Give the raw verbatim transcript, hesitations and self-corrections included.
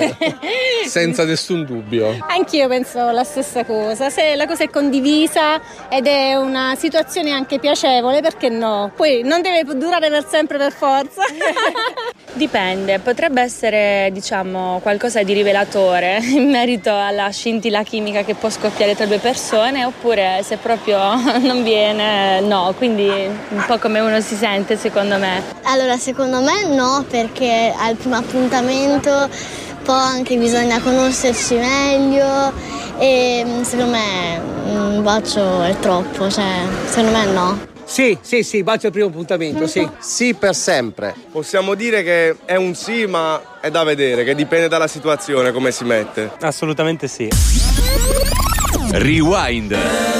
senza nessun dubbio. Anch'io penso la stessa cosa, se la cosa è condivisa ed è una situazione anche piacevole, perché no? Poi non deve durare per sempre per forza. Dipende, potrebbe essere, diciamo, qualcosa di rivelatore in merito alla scintilla chimica che può scoppiare tra due persone, oppure se proprio non viene, no, quindi un po' come uno si sente, secondo me. Allora, secondo me no, perché al primo appuntamento poi anche bisogna conoscerci meglio e secondo me un bacio è troppo, cioè secondo me no. Sì, sì, sì, bacio al primo appuntamento, sì. Sì, per sempre. Possiamo dire che è un sì, ma è da vedere, che dipende dalla situazione, come si mette. Assolutamente sì. Rewind.